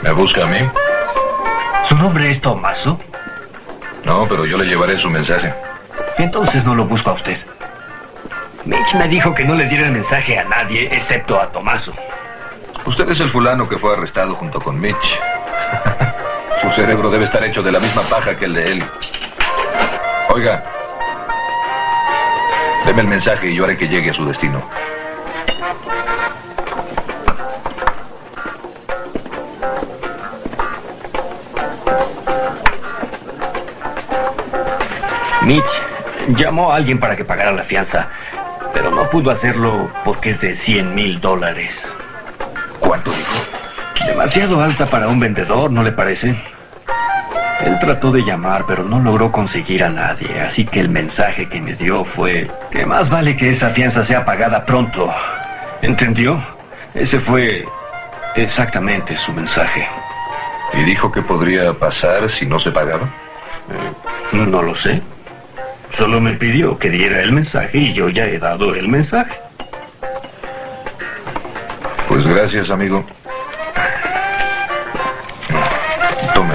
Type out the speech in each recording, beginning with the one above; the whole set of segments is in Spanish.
¿Me busca a mí? ¿Su nombre es Tomaso? No, pero yo le llevaré su mensaje. Entonces no lo busco a usted. Mitch me dijo que no le diera el mensaje a nadie excepto a Tomaso. Usted es el fulano que fue arrestado junto con Mitch. Su cerebro debe estar hecho de la misma paja que el de él. Oiga, deme el mensaje y yo haré que llegue a su destino. Mitch llamó a alguien para que pagara la fianza, pero no pudo hacerlo porque es de $100,000. ¿Cuánto dijo? Demasiado alta para un vendedor, ¿no le parece? Él trató de llamar, pero no logró conseguir a nadie, así que el mensaje que me dio fue que más vale que esa fianza sea pagada pronto. ¿Entendió? Ese fue exactamente su mensaje. ¿Y dijo qué podría pasar si no se pagaba? No lo sé. Solo me pidió que diera el mensaje y yo ya he dado el mensaje. Pues gracias, amigo. Tome.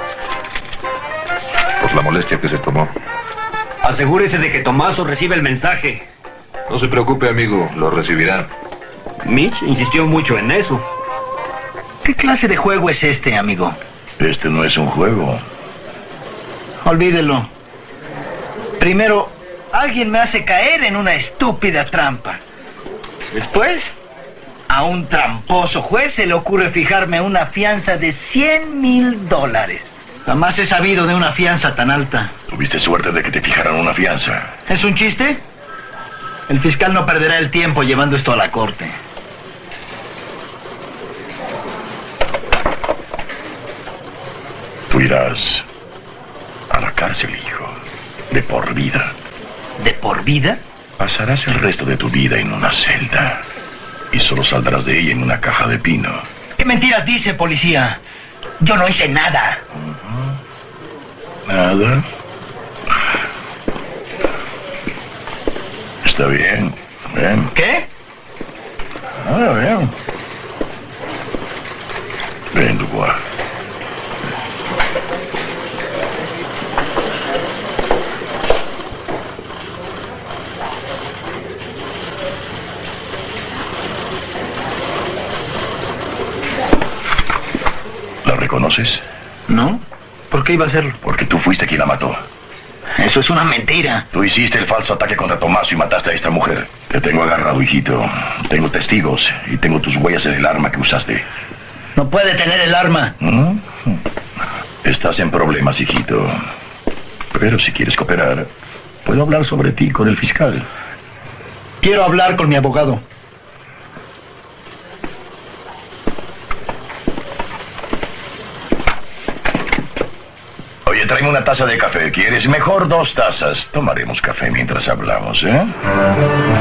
Por la molestia que se tomó. Asegúrese de que Tomaso reciba el mensaje. No se preocupe, amigo. Lo recibirá. Mitch insistió mucho en eso. ¿Qué clase de juego es este, amigo? Este no es un juego. Olvídelo. Primero, alguien me hace caer en una estúpida trampa. Después, a un tramposo juez se le ocurre fijarme una fianza de $100,000. Jamás he sabido de una fianza tan alta. Tuviste suerte de que te fijaran una fianza. ¿Es un chiste? El fiscal no perderá el tiempo llevando esto a la corte. Tú irás a la cárcel, hijo. De por vida. ¿De por vida? Pasarás el resto de tu vida en una celda. Y solo saldrás de ella en una caja de pino. ¿Qué mentiras dice, policía? Yo no hice nada. ¿Nada? Está bien. Ven. ¿Qué? Ven. Ven, Dubois. ¿La reconoces? ¿No? ¿Por qué iba a hacerlo? Porque tú fuiste quien la mató. Eso es una mentira. Tú hiciste el falso ataque contra Tomaso y mataste a esta mujer. Te tengo agarrado, hijito. Tengo testigos y tengo tus huellas en el arma que usaste. No puede tener el arma. ¿Mm? Estás en problemas, hijito. Pero si quieres cooperar, puedo hablar sobre ti con el fiscal. Quiero hablar con mi abogado. Oye, tráeme una taza de café. ¿Quieres? Mejor 2 tazas. Tomaremos café mientras hablamos, ¿eh?